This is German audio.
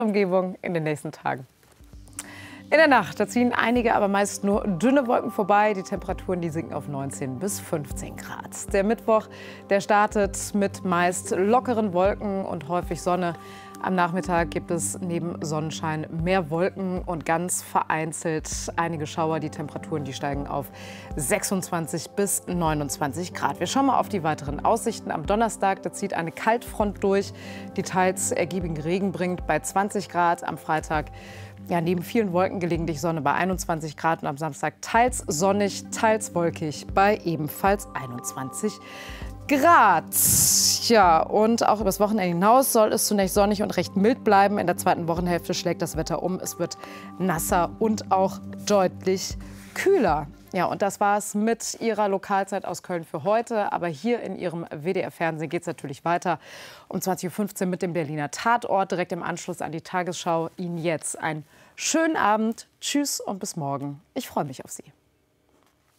Umgebung in den nächsten Tagen. In der Nacht, da ziehen einige, aber meist nur dünne Wolken vorbei. Die Temperaturen, die sinken auf 19 bis 15 Grad. Der Mittwoch, der startet mit meist lockeren Wolken und häufig Sonne. Am Nachmittag gibt es neben Sonnenschein mehr Wolken und ganz vereinzelt einige Schauer. Die Temperaturen, die steigen auf 26 bis 29 Grad. Wir schauen mal auf die weiteren Aussichten. Am Donnerstag, da zieht eine Kaltfront durch, die teils ergiebigen Regen bringt bei 20 Grad. Am Freitag neben vielen Wolken gelegentlich Sonne bei 21 Grad und am Samstag teils sonnig, teils wolkig bei ebenfalls 21 Grad. Ja, und auch übers Wochenende hinaus soll es zunächst sonnig und recht mild bleiben. In der zweiten Wochenhälfte schlägt das Wetter um. Es wird nasser und auch deutlich kühler. Ja, und das war's mit Ihrer Lokalzeit aus Köln für heute. Aber hier in Ihrem WDR-Fernsehen geht es natürlich weiter. Um 20:15 Uhr mit dem Berliner Tatort, direkt im Anschluss an die Tagesschau. Ihnen jetzt einen schönen Abend. Tschüss und bis morgen. Ich freue mich auf Sie.